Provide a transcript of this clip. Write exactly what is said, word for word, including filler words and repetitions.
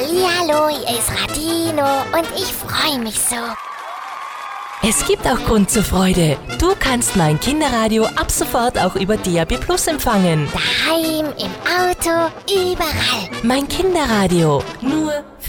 Hallihallo, hier ist Radino und ich freue mich so. Es gibt auch Grund zur Freude. Du kannst mein Kinderradio ab sofort auch über D A B Plus empfangen. Daheim, im Auto, überall. Mein Kinderradio, nur für